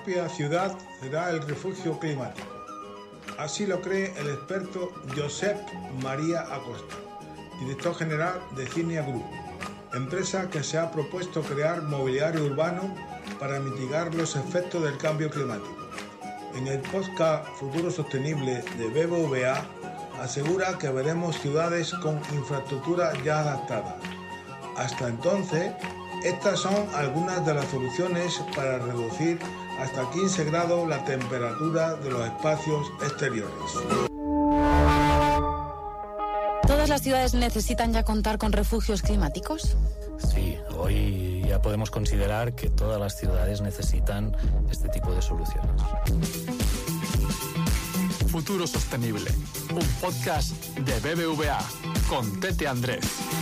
propia ciudad será el refugio climático. Así lo cree el experto Josep María Acosta, director general de Cinia Group, empresa que se ha propuesto crear mobiliario urbano para mitigar los efectos del cambio climático. En el podcast Futuro Sostenible de BBVA asegura que veremos ciudades con infraestructura ya adaptadas. Hasta entonces, estas son algunas de las soluciones para reducir hasta 15 grados la temperatura de los espacios exteriores. ¿Todas las ciudades necesitan ya contar con refugios climáticos? Sí, hoy ya podemos considerar que todas las ciudades necesitan este tipo de soluciones. Futuro Sostenible, un podcast de BBVA con Tete Andrés.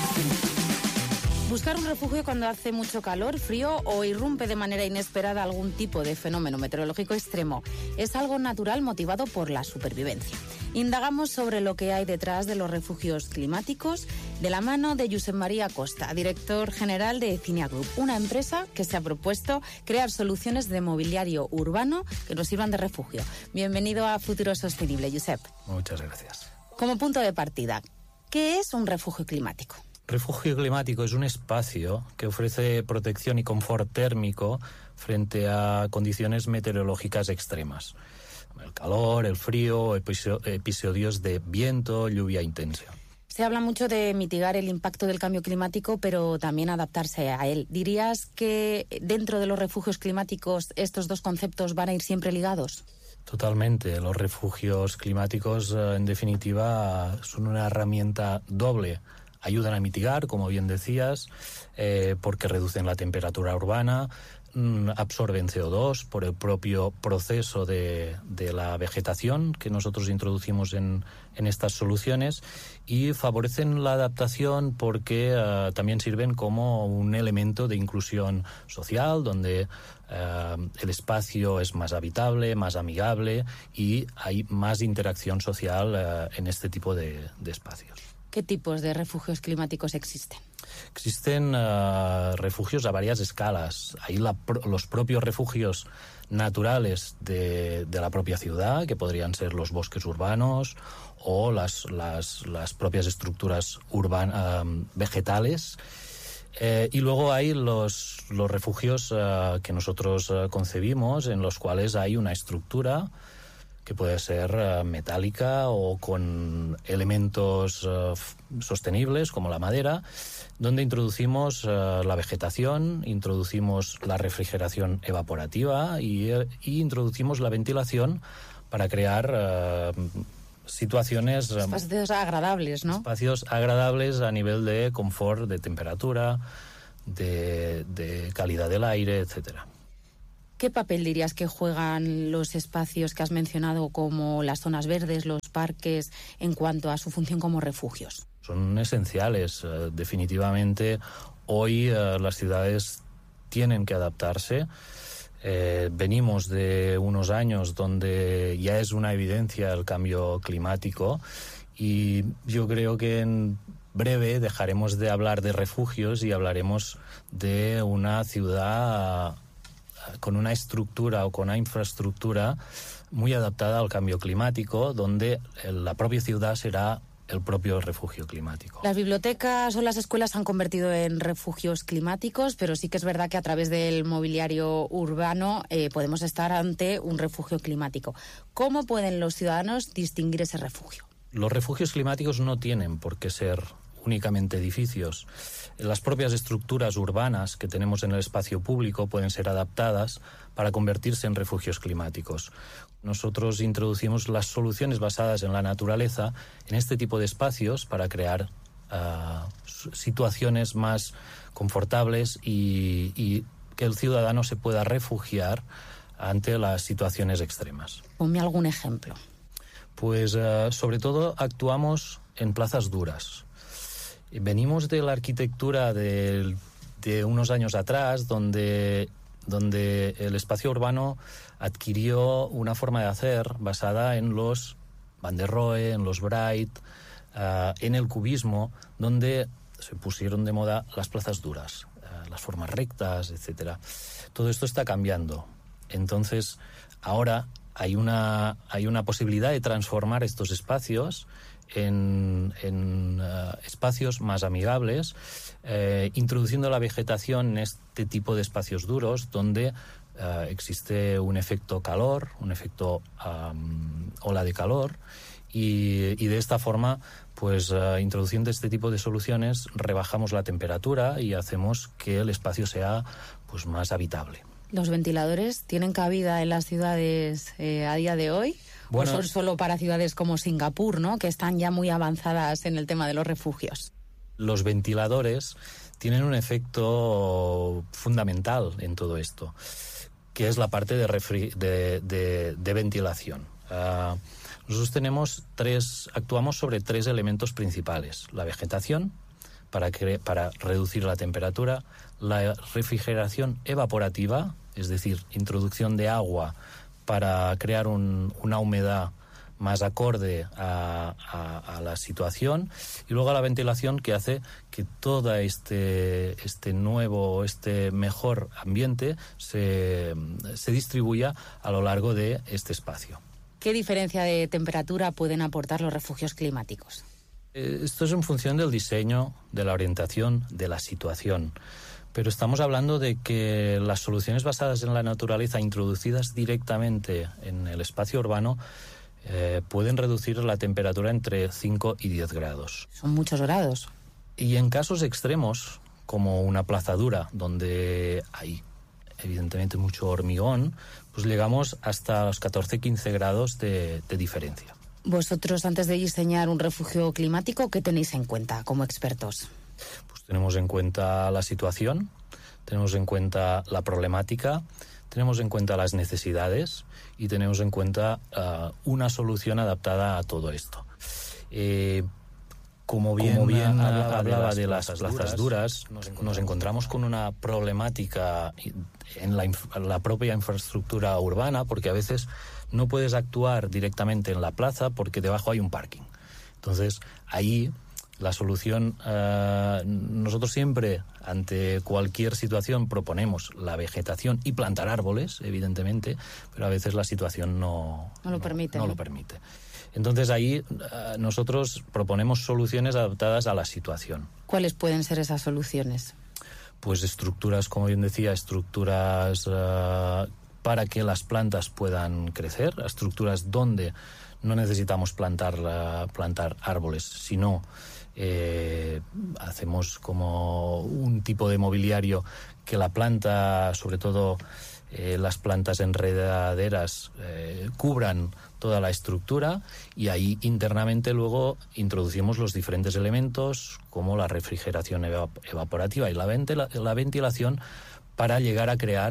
Buscar un refugio cuando hace mucho calor, frío o irrumpe de manera inesperada algún tipo de fenómeno meteorológico extremo es algo natural motivado por la supervivencia. Indagamos sobre lo que hay detrás de los refugios climáticos de la mano de Josep María Acosta, director general de Cinia Group, una empresa que se ha propuesto crear soluciones de mobiliario urbano que nos sirvan de refugio. Bienvenido a Futuro Sostenible, Josep. Muchas gracias. Como punto de partida, ¿qué es un refugio climático? Refugio climático es un espacio que ofrece protección y confort térmico frente a condiciones meteorológicas extremas. El calor, el frío, episodios de viento, lluvia intensa. Se habla mucho de mitigar el impacto del cambio climático, pero también adaptarse a él. ¿Dirías que dentro de los refugios climáticos estos dos conceptos van a ir siempre ligados? Totalmente. Los refugios climáticos, en definitiva, son una herramienta doble. Ayudan a mitigar, como bien decías, porque reducen la temperatura urbana, absorben CO2 por el propio proceso de la vegetación que nosotros introducimos en estas soluciones y favorecen la adaptación porque también sirven como un elemento de inclusión social donde el espacio es más habitable, más amigable y hay más interacción social en este tipo de espacios. ¿Qué tipos de refugios climáticos existen? Existen refugios a varias escalas. Hay los propios refugios naturales de la propia ciudad, que podrían ser los bosques urbanos o las propias estructuras vegetales. Y luego hay los refugios que nosotros concebimos, en los cuales hay una estructura que puede ser metálica o con elementos sostenibles como la madera, donde introducimos la vegetación, introducimos la refrigeración evaporativa y introducimos la ventilación para crear situaciones... Espacios agradables, ¿no? Espacios agradables a nivel de confort, de temperatura, de calidad del aire, etcétera. ¿Qué papel dirías que juegan los espacios que has mencionado como las zonas verdes, los parques, en cuanto a su función como refugios? Son esenciales. Definitivamente, hoy las ciudades tienen que adaptarse. Venimos de unos años donde ya es una evidencia el cambio climático y yo creo que en breve dejaremos de hablar de refugios y hablaremos de una ciudad con una estructura o con una infraestructura muy adaptada al cambio climático, donde la propia ciudad será el propio refugio climático. Las bibliotecas o las escuelas se han convertido en refugios climáticos, pero sí que es verdad que a través del mobiliario urbano podemos estar ante un refugio climático. ¿Cómo pueden los ciudadanos distinguir ese refugio? Los refugios climáticos no tienen por qué ser únicamente edificios. Las propias estructuras urbanas que tenemos en el espacio público pueden ser adaptadas para convertirse en refugios climáticos. Nosotros introducimos las soluciones basadas en la naturaleza en este tipo de espacios para crear situaciones más confortables y que el ciudadano se pueda refugiar ante las situaciones extremas. Ponme algún ejemplo. Pues sobre todo actuamos en plazas duras. Venimos de la arquitectura de unos años atrás, donde el espacio urbano adquirió una forma de hacer basada en los Van der Rohe, en los Bright, en el cubismo, donde se pusieron de moda las plazas duras, las formas rectas, etcétera. Todo esto está cambiando. Entonces, ahora hay una posibilidad de transformar estos espacios en espacios más amigables, introduciendo la vegetación en este tipo de espacios duros donde existe un efecto calor, un efecto ola de calor, y de esta forma, pues introduciendo este tipo de soluciones, rebajamos la temperatura y hacemos que el espacio sea pues más habitable. ¿Los ventiladores tienen cabida en las ciudades a día de hoy? Bueno, ¿O son solo para ciudades como Singapur, ¿no?, que están ya muy avanzadas en el tema de los refugios? Los ventiladores tienen un efecto fundamental en todo esto, que es la parte de ventilación. Nosotros actuamos sobre 3 elementos principales: la vegetación, para reducir la temperatura; la refrigeración evaporativa, es decir, introducción de agua para crear una humedad más acorde a la situación; y luego la ventilación, que hace que todo este mejor ambiente se distribuya a lo largo de este espacio. ¿Qué diferencia de temperatura pueden aportar los refugios climáticos? Esto es en función del diseño, de la orientación, de la situación. Pero estamos hablando de que las soluciones basadas en la naturaleza, introducidas directamente en el espacio urbano, pueden reducir la temperatura entre 5 y 10 grados. Son muchos grados. Y en casos extremos, como una plaza dura, donde hay evidentemente mucho hormigón, pues llegamos hasta los 14-15 grados de diferencia. Vosotros, antes de diseñar un refugio climático, ¿qué tenéis en cuenta como expertos? Pues tenemos en cuenta la situación, tenemos en cuenta la problemática, tenemos en cuenta las necesidades y tenemos en cuenta una solución adaptada a todo esto. Como bien hablaba de las plazas duras, nos encontramos con una problemática en la propia infraestructura urbana, porque a veces no puedes actuar directamente en la plaza porque debajo hay un parking. Entonces, ahí la solución, nosotros siempre, ante cualquier situación, proponemos la vegetación y plantar árboles, evidentemente, pero a veces la situación no lo permite. Entonces ahí nosotros proponemos soluciones adaptadas a la situación. ¿Cuáles pueden ser esas soluciones? Pues estructuras, como bien decía, estructuras para que las plantas puedan crecer, estructuras donde no necesitamos plantar árboles, sino hacemos como un tipo de mobiliario que la planta, sobre todo las plantas enredaderas, cubran toda la estructura, y ahí internamente luego introducimos los diferentes elementos como la refrigeración evaporativa y la ventilación para llegar a crear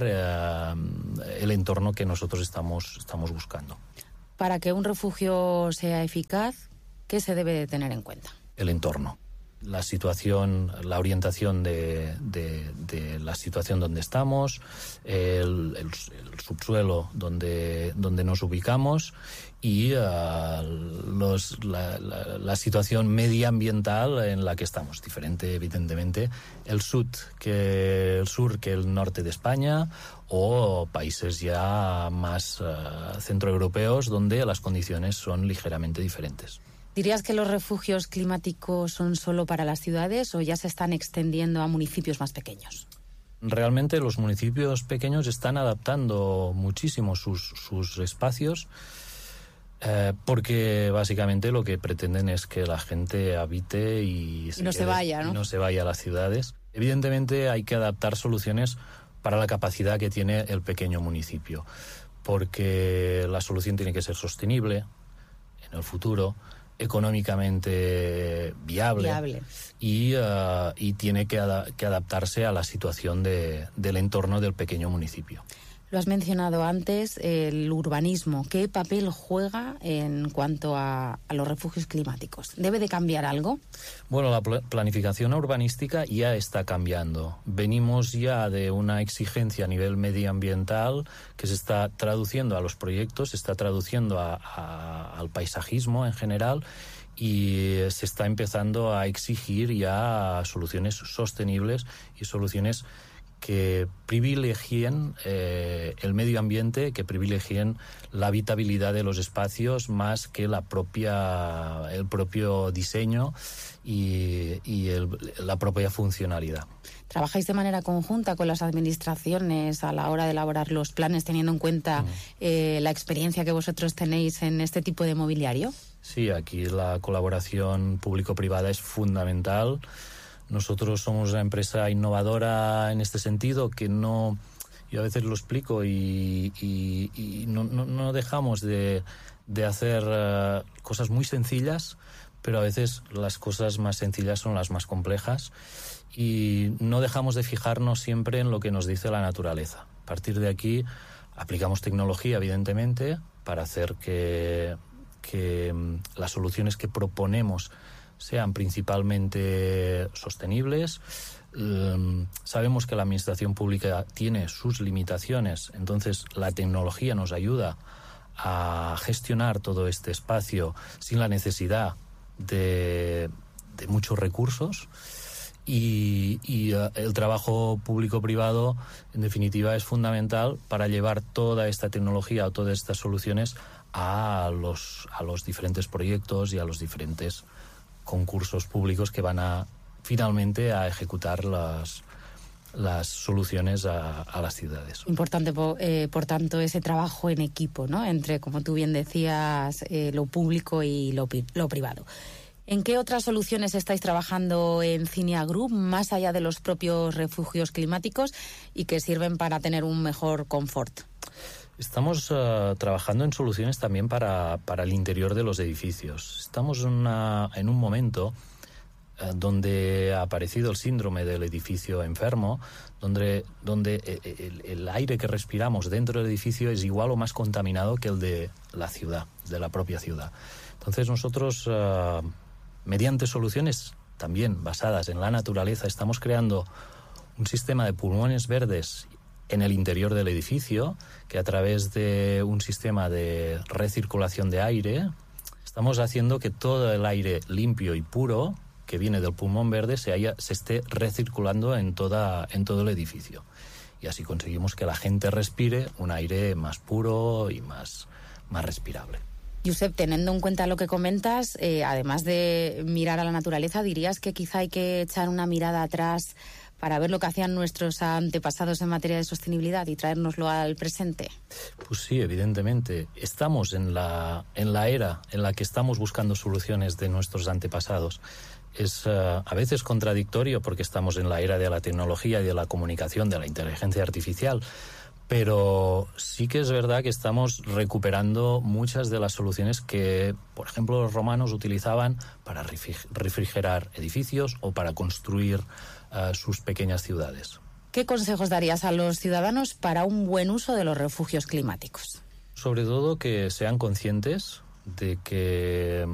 el entorno que nosotros estamos buscando. Para que un refugio sea eficaz, ¿qué se debe de tener en cuenta? El entorno, la situación, la orientación de la situación donde estamos, el subsuelo donde nos ubicamos, y la situación medioambiental en la que estamos. Diferente, evidentemente, el sur que el norte de España, o países ya más centroeuropeos, donde las condiciones son ligeramente diferentes. ¿Dirías que los refugios climáticos son solo para las ciudades o ya se están extendiendo a municipios más pequeños? Realmente los municipios pequeños están adaptando muchísimo sus espacios, porque básicamente lo que pretenden es que la gente habite y no se vaya, ¿no? Y no se vaya a las ciudades. Evidentemente hay que adaptar soluciones para la capacidad que tiene el pequeño municipio, porque la solución tiene que ser sostenible en el futuro, económicamente viable. Y tiene que adaptarse a la situación del entorno del pequeño municipio. Lo has mencionado antes, el urbanismo. ¿Qué papel juega en cuanto a los refugios climáticos? ¿Debe de cambiar algo? Bueno, la planificación urbanística ya está cambiando. Venimos ya de una exigencia a nivel medioambiental que se está traduciendo a los proyectos, se está traduciendo al paisajismo en general, y se está empezando a exigir ya soluciones sostenibles y soluciones que privilegien el medio ambiente, que privilegien la habitabilidad de los espacios más que el propio diseño y la propia funcionalidad. ¿Trabajáis de manera conjunta con las administraciones a la hora de elaborar los planes, teniendo en cuenta la experiencia que vosotros tenéis en este tipo de mobiliario? Sí, aquí la colaboración público-privada es fundamental. Nosotros somos una empresa innovadora en este sentido, que no, yo a veces lo explico y no dejamos de hacer cosas muy sencillas, pero a veces las cosas más sencillas son las más complejas, y no dejamos de fijarnos siempre en lo que nos dice la naturaleza. A partir de aquí aplicamos tecnología, evidentemente, para hacer que las soluciones que proponemos sean principalmente sostenibles. Sabemos que la administración pública tiene sus limitaciones, entonces la tecnología nos ayuda a gestionar todo este espacio sin la necesidad de muchos recursos, y el trabajo público-privado, en definitiva, es fundamental para llevar toda esta tecnología o todas estas soluciones a los diferentes proyectos y a los diferentes concursos públicos que van finalmente a ejecutar las soluciones a las ciudades. Importante, por tanto, ese trabajo en equipo, ¿no?, entre, como tú bien decías, lo público y lo privado. ¿En qué otras soluciones estáis trabajando en Cinia Group, más allá de los propios refugios climáticos, y que sirven para tener un mejor confort? Estamos trabajando en soluciones también para el interior de los edificios. Estamos en un momento donde ha aparecido el síndrome del edificio enfermo, donde el aire que respiramos dentro del edificio es igual o más contaminado que el de la ciudad, de la propia ciudad. Entonces nosotros, mediante soluciones también basadas en la naturaleza, estamos creando un sistema de pulmones verdes en el interior del edificio, que a través de un sistema de recirculación de aire estamos haciendo que todo el aire limpio y puro que viene del pulmón verde se esté recirculando en todo el edificio, y así conseguimos que la gente respire un aire más puro y más respirable. Josep, teniendo en cuenta lo que comentas, además de mirar a la naturaleza, ¿dirías que quizá hay que echar una mirada atrás para ver lo que hacían nuestros antepasados en materia de sostenibilidad y traérnoslo al presente? Pues sí, evidentemente. Estamos en la era en la que estamos buscando soluciones de nuestros antepasados. Es a veces contradictorio, porque estamos en la era de la tecnología y de la comunicación, de la inteligencia artificial, pero sí que es verdad que estamos recuperando muchas de las soluciones que, por ejemplo, los romanos utilizaban para refrigerar edificios o para construir sus pequeñas ciudades. ¿Qué consejos darías a los ciudadanos para un buen uso de los refugios climáticos? Sobre todo que sean conscientes de que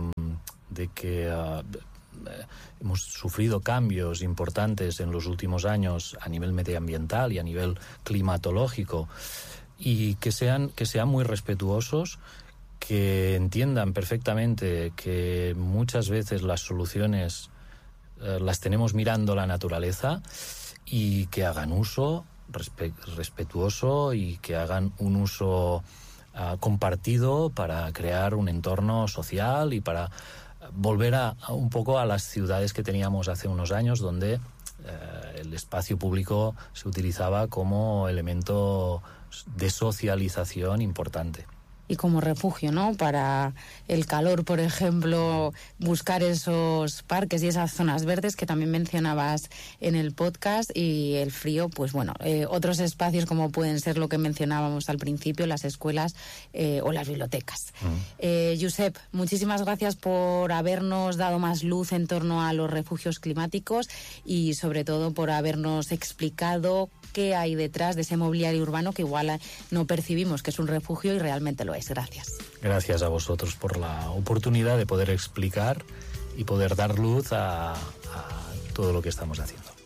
hemos sufrido cambios importantes en los últimos años a nivel medioambiental y a nivel climatológico, y que sean muy respetuosos, que entiendan perfectamente que muchas veces las soluciones las tenemos mirando la naturaleza, y que hagan uso respetuoso y que hagan un uso compartido para crear un entorno social y para volver un poco a las ciudades que teníamos hace unos años, donde el espacio público se utilizaba como elemento de socialización importante. Y como refugio, ¿no?, para el calor, por ejemplo, buscar esos parques y esas zonas verdes que también mencionabas en el podcast, y el frío, pues bueno, otros espacios como pueden ser lo que mencionábamos al principio, las escuelas o las bibliotecas. Josep, muchísimas gracias por habernos dado más luz en torno a los refugios climáticos, y sobre todo por habernos explicado qué hay detrás de ese mobiliario urbano que igual no percibimos que es un refugio y realmente lo es. Gracias. Gracias a vosotros por la oportunidad de poder explicar y poder dar luz a todo lo que estamos haciendo.